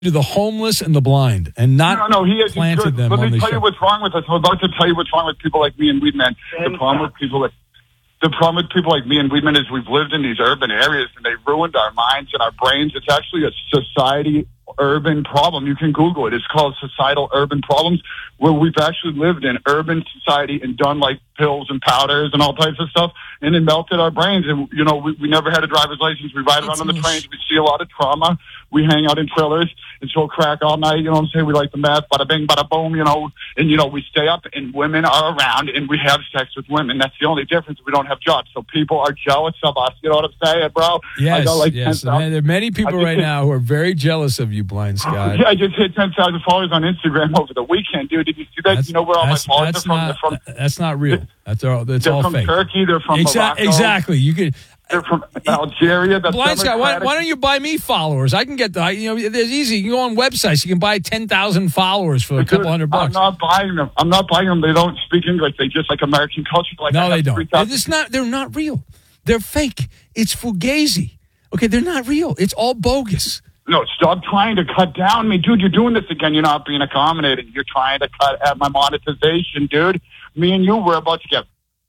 to the homeless and the blind, and not he is planted good. them Let on me the tell show. you what's wrong with us. I'm about to tell you what's wrong with people like me and Weedman. The problem with people like me and Weedman is we've lived in these urban areas and they've ruined our minds and our brains. It's actually a society urban problem. You can Google it. It's called societal urban problems, where we've actually lived in urban society and done like pills and powders and all types of stuff, and it melted our brains. And we never had a driver's license. We ride around on the trains. We see a lot of trauma. We hang out in trailers and smoke crack all night. You know what I'm saying? We like the meth, bada bing, bada boom. And we stay up and women are around and we have sex with women. That's the only difference. We don't have jobs, so people are jealous of us. You know what I'm saying, bro? Yes, I got yes. Man, there are many people right now who are very jealous of you, Blind Scott. Yeah, I just hit 10,000 followers on Instagram over the weekend, dude. Did you see that? You know where all my followers are from? That's not real. That's all they're from fake. Turkey. They're from Morocco. Exactly. You could. They're from Algeria. That's Blind Scott, why don't you buy me followers? I can get there's easy. You can go on websites. You can buy 10,000 followers for a couple $100. I'm not buying them. They don't speak English. They just like American culture. Like no, they don't. They're not real. They're fake. It's fugazi. Okay, they're not real. It's all bogus. No, stop trying to cut down me. Dude, you're doing this again. You're not being accommodating. You're trying to cut at my monetization, dude. Me and you, we're about to get...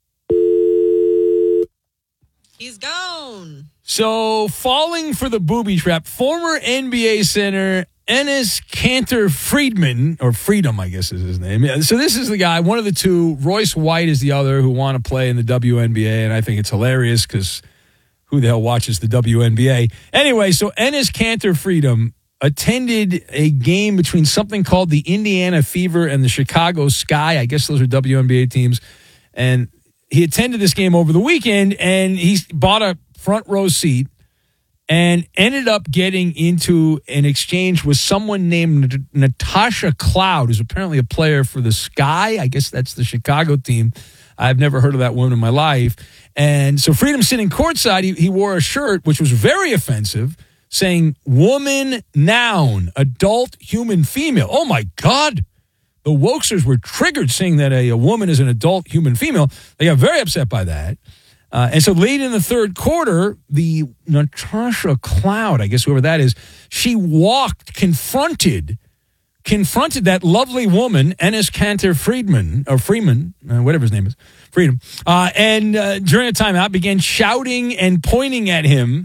He's gone. So, falling for the booby trap, former NBA center Enes Kanter Friedman, or Freedom, I guess is his name. So this is the guy, one of the two. Royce White is the other, who want to play in the WNBA, and I think it's hilarious because who the hell watches the WNBA? Anyway, so Enes Kanter Freedom attended a game between something called the Indiana Fever and the Chicago Sky. I guess those are WNBA teams. And he attended this game over the weekend, and he bought a front row seat and ended up getting into an exchange with someone named Natasha Cloud, who's apparently a player for the Sky. I guess that's the Chicago team. I've never heard of that woman in my life. And so Freedom sitting courtside, he wore a shirt, which was very offensive, saying woman, noun, adult, human, female. Oh, my God. The wokesters were triggered seeing that a woman is an adult, human, female. They got very upset by that. And so late in the third quarter, the Natasha Cloud, I guess whoever that is, she walked, confronted that lovely woman, Enes Kanter Freeman, whatever his name is, Freedom. And during a timeout, began shouting and pointing at him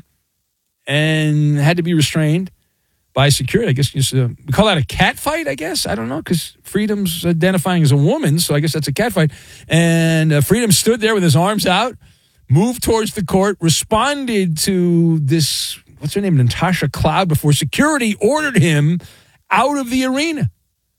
and had to be restrained by security. I guess we call that a cat fight, I guess. I don't know, because Freedom's identifying as a woman, so I guess that's a cat fight. And Freedom stood there with his arms out, moved towards the court, responded to this, what's her name, Natasha Cloud, before security ordered him out of the arena.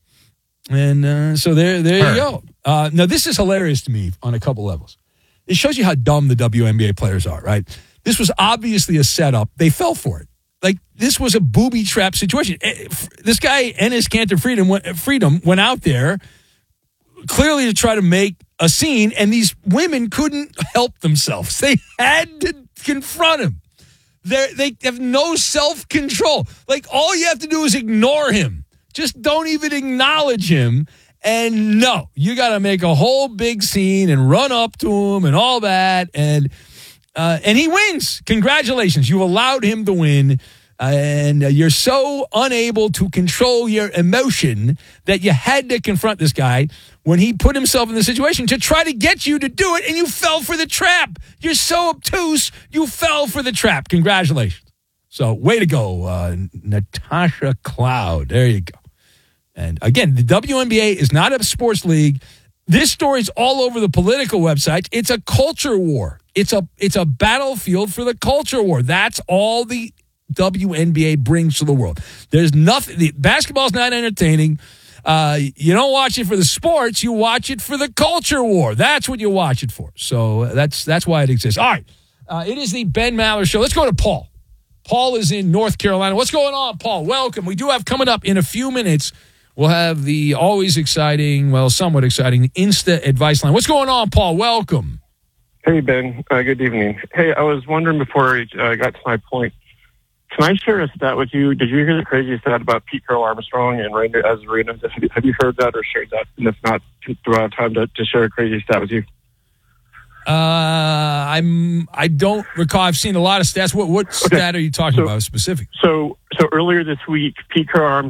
And so there you go. Now, this is hilarious to me on a couple levels. It shows you how dumb the WNBA players are, right? This was obviously a setup. They fell for it. Like, this was a booby trap situation. This guy, Enes Kanter Freedom, went out there clearly to try to make a scene, and these women couldn't help themselves. They had to confront him. They have no self-control. Like, all you have to do is ignore him. Just don't even acknowledge him. And no, you got to make a whole big scene and run up to him and all that. And he wins. Congratulations. You allowed him to win. And you're so unable to control your emotion that you had to confront this guy when he put himself in the situation to try to get you to do it, and you fell for the trap. You're so obtuse, you fell for the trap. Congratulations. So, way to go, Natasha Cloud. There you go. And again, the WNBA is not a sports league. This story's all over the political websites. It's a culture war. It's a battlefield for the culture war. That's all the WNBA brings to the world. There's nothing. Basketball's not entertaining. You don't watch it for the sports. You watch it for the culture war. That's what you watch it for. So that's why it exists. All right. It is the Ben Maller Show. Let's go to Paul. Paul is in North Carolina. What's going on, Paul? Welcome. We do have coming up in a few minutes, we'll have the always exciting, well, somewhat exciting Insta Advice Line. What's going on, Paul? Welcome. Hey, Ben. Good evening. Hey, I was wondering before I got to my point, can I share a stat with you? Did you hear the crazy stat about Pete Carroll Armstrong and Ranger as arenas? Have you heard that or shared that? And if not, do I have time to share a crazy stat with you? I don't recall. I've seen a lot of stats. What stat are you talking about specifically? So earlier this week, Pete Crow